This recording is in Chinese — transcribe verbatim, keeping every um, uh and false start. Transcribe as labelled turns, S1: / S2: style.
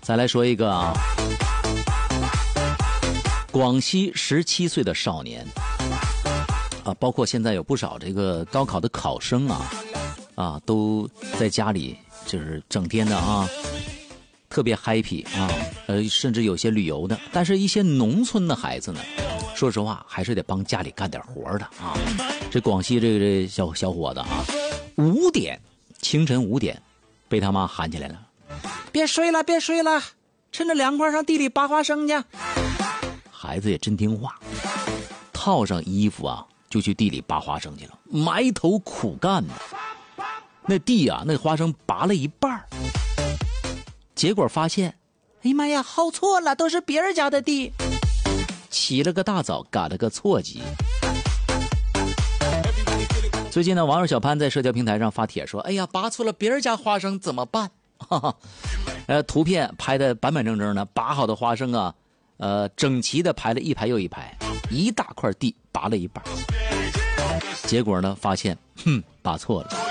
S1: 再来说一个啊，广西十七岁的少年啊，包括现在有不少这个高考的考生啊啊，都在家里就是整天的啊，特别 happy 啊，呃，甚至有些旅游的。但是，一些农村的孩子呢，说实话还是得帮家里干点活的啊。这广西这个这小小伙子啊，五点清晨五点，被他妈喊起来了，别睡了，别睡了，趁着凉快上地里拔花生去。孩子也真听话，套上衣服啊，就去地里拔花生去了，埋头苦干呢。那地啊，那花生拔了一半，结果发现，哎呀妈呀，薅错了，都是别人家的地。起了个大早，赶了个错急。最近呢，网友小潘在社交平台上发帖说：“哎呀，拔错了别人家花生怎么办？”哈哈，呃，图片拍的板板正正的，拔好的花生啊，呃，整齐的排了一排又一排，一大块地拔了一半。结果呢，发现，哼，拔错了。